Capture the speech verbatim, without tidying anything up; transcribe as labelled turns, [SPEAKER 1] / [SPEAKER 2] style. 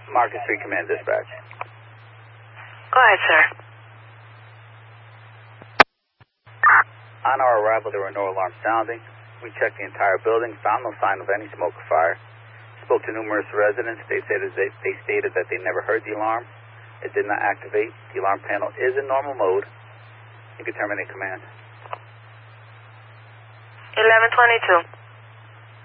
[SPEAKER 1] Market Street Command Dispatch.
[SPEAKER 2] Go ahead, sir.
[SPEAKER 1] On our arrival, there were no alarms sounding. We checked the entire building, found no sign of any smoke or fire. Spoke to numerous residents. They stated, they, they stated that they never heard the alarm. It did not activate. The alarm panel is in normal mode. You can terminate command.
[SPEAKER 2] eleven twenty-two.